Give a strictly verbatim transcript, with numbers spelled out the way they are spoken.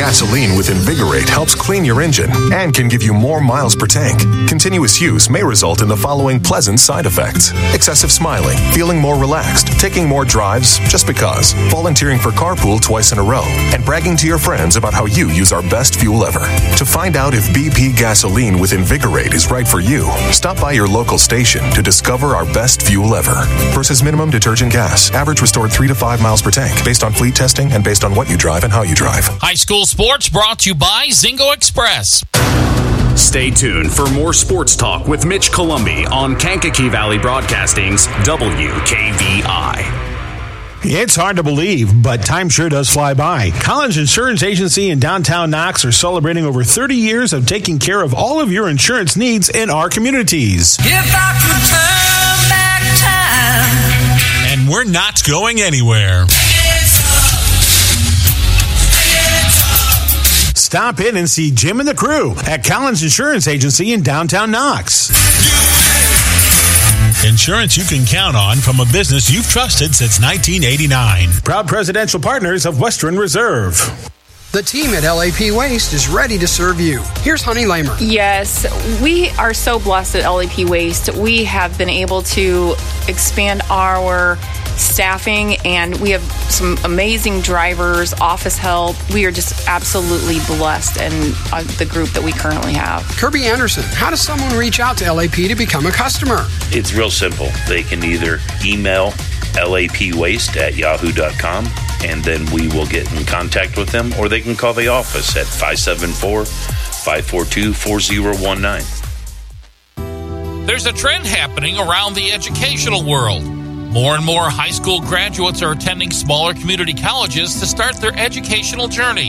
gasoline with Invigorate helps clean your engine and can give you more miles per tank. Continuous use may result in the following pleasant side effects: excessive smiling, feeling more relaxed, taking more drives just because, volunteering for carpool twice in a row, and bragging to your friends about how you use our best fuel ever. To find out if B P gasoline with Invigorate is right for you, stop by your local station to discover our best fuel ever. Versus minimum detergent gas. Average restored three to five miles per tank, based on fleet testing and based on what you drive and how you drive. High school sports brought to you by Zingo Express. Stay tuned for more sports talk with Mitch Columbi on Kankakee Valley Broadcasting's W K V I. It's hard to believe, but time sure does fly by. Collins Insurance Agency in downtown Knox are celebrating over thirty years of taking care of all of your insurance needs in our communities. If I could turn back time. And we're not going anywhere. Stop in and see Jim and the crew at Collins Insurance Agency in downtown Knox. Insurance you can count on from a business you've trusted since nineteen eighty-nine. Proud presidential partners of Western Reserve. The team at L A P Waste is ready to serve you. Here's Honey Lamer. Yes, we are so blessed at L A P Waste. We have been able to expand our staffing, and we have some amazing drivers, office help. We are just absolutely blessed in uh, the group that we currently have. Kirby Anderson, how does someone reach out to L A P to become a customer? It's real simple. They can either email lapwaste at yahoo dot com, and then we will get in contact with them, or they can call the office at five seven four, five four two, four zero one nine. There's a trend happening around the educational world. More and more high school graduates are attending smaller community colleges to start their educational journey.